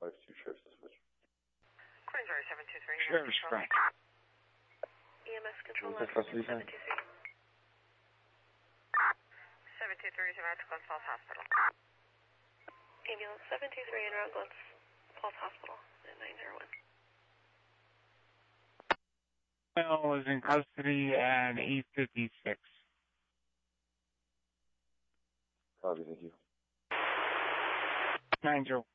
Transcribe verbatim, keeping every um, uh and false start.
five two Sheriff's Dispatch. Queensbury seven two three. Sheriff's Frank. E M S control What's that custody seven two three. seven two three is about to Glens Falls Hospital. Ambulance seven two three en route Glens Falls Hospital at nine zero one. Male is in custody at eight fifty-six. Copy, thank you. nine zero.